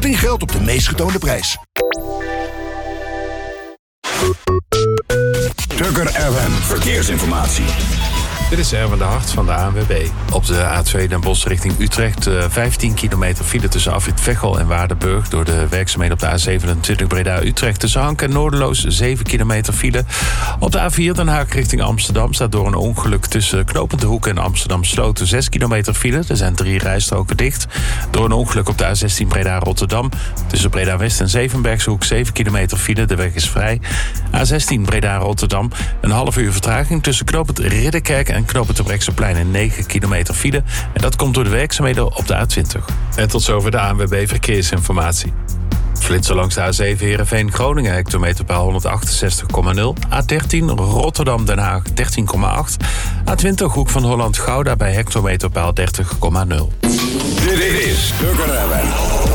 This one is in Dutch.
Korting geldt op de meest getoonde prijs. Tucker FM Verkeersinformatie. Dit is Erwin de Hart van de ANWB. Op de A2 Den Bosch richting Utrecht 15 kilometer file tussen Afrit Veghel en Waardenburg. Door de werkzaamheden op de A27 Breda-Utrecht tussen Hank en Noorderloos 7 kilometer file. Op de A4 Den Haag richting Amsterdam staat door een ongeluk tussen Knopend de Hoek en Amsterdam Sloten 6 kilometer file. Er zijn 3 rijstroken dicht. Door een ongeluk op de A16 Breda-Rotterdam tussen Breda-West en Zevenbergshoek 7 kilometer file. De weg is vrij. A16 Breda-Rotterdam een half uur vertraging tussen Knopend Ridderkerk en Knooppunt Terbrechtseplein in 9 kilometer file. En dat komt door de werkzaamheden op de A20. En tot zover de ANWB Verkeersinformatie. Flitsen langs de A7 Heerenveen-Groningen, hectometerpaal 168,0. A13 Rotterdam-Den Haag 13,8. A20 Hoek van Holland-Gouda bij hectometerpaal 30,0. Dit is Tucker FM.